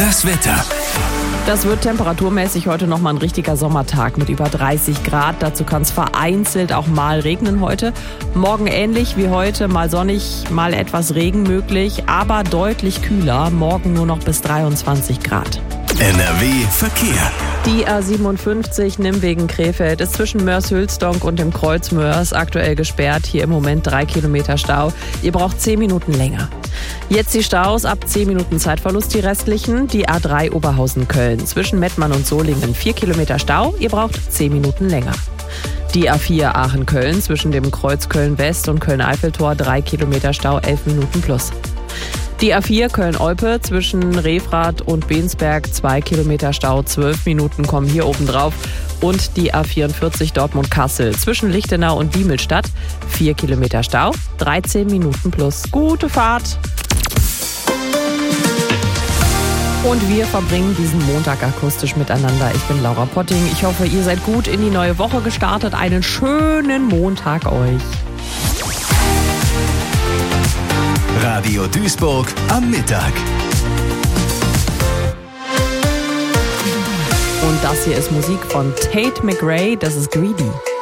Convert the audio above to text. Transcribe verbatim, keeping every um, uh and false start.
Das Wetter. Das wird temperaturmäßig heute nochmal ein richtiger Sommertag mit über dreißig Grad. Dazu kann es vereinzelt auch mal regnen heute. Morgen ähnlich wie heute, mal sonnig, mal etwas Regen möglich, aber deutlich kühler. Morgen nur noch bis dreiundzwanzig Grad. N R W Verkehr. Die A siebenundfünfzig Nimwegen-Krefeld ist zwischen Mörs-Hülsdonk und dem Kreuz Mörs aktuell gesperrt. Hier im Moment drei Kilometer Stau. Ihr braucht zehn Minuten länger. Jetzt die Staus, ab zehn Minuten Zeitverlust die restlichen. Die A drei Oberhausen-Köln zwischen Mettmann und Solingen vier Kilometer Stau. Ihr braucht zehn Minuten länger. Die A vier Aachen-Köln zwischen dem Kreuz Köln-West und Köln-Eiffeltor drei Kilometer Stau, elf Minuten plus. Die A vier Köln-Olpe zwischen Refrath und Bensberg zwei Kilometer Stau, zwölf Minuten kommen hier oben drauf. Und die A vierundvierzig Dortmund-Kassel zwischen Lichtenau und Diemelstadt vier Kilometer Stau, dreizehn Minuten plus. Gute Fahrt! Und wir verbringen diesen Montag akustisch miteinander. Ich bin Laura Potting. Ich hoffe, ihr seid gut in die neue Woche gestartet. Einen schönen Montag euch. Radio Duisburg am Mittag. Und das hier ist Musik von Tate McRae. Das ist Greedy.